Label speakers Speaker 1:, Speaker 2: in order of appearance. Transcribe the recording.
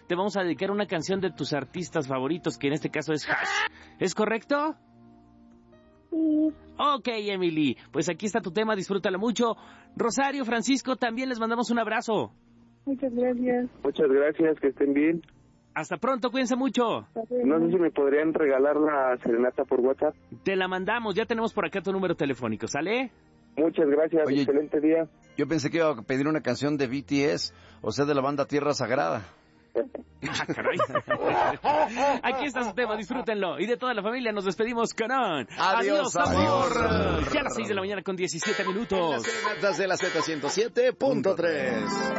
Speaker 1: te vamos a dedicar una canción de tus artistas favoritos, que en este caso es Hash. ¿Es correcto?
Speaker 2: Sí.
Speaker 1: Ok, Emily, pues aquí está tu tema, disfrútalo mucho. Rosario, Francisco, también les mandamos un abrazo.
Speaker 2: Muchas gracias.
Speaker 3: Muchas gracias, que estén bien.
Speaker 1: Hasta pronto, cuídense mucho.
Speaker 3: No sé si me podrían regalar la serenata por WhatsApp.
Speaker 1: Te la mandamos, ya tenemos por acá tu número telefónico, ¿sale?
Speaker 3: Muchas gracias,
Speaker 4: Oye,
Speaker 3: excelente día.
Speaker 4: Yo pensé que iba a pedir una canción de BTS, o sea, de la banda Tierra Sagrada.
Speaker 1: Ah, caray. Aquí está su tema, disfrútenlo. Y de toda la familia nos despedimos con un
Speaker 4: Adiós,
Speaker 1: amor.
Speaker 4: amor.
Speaker 1: Ya a las 6 de la mañana con 17 minutos.
Speaker 4: Las serenatas de la Z107.3.